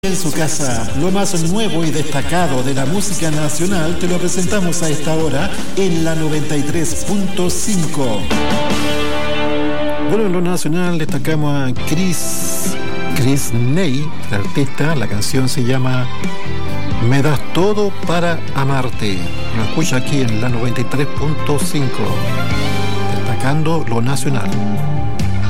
En su casa, lo más nuevo y destacado de la música nacional te lo presentamos a esta hora en la 93.5. Bueno, en lo nacional destacamos a Chris Ney, el artista. La canción se llama Me das todo para amarte. Lo escucha aquí en la 93.5, destacando lo nacional.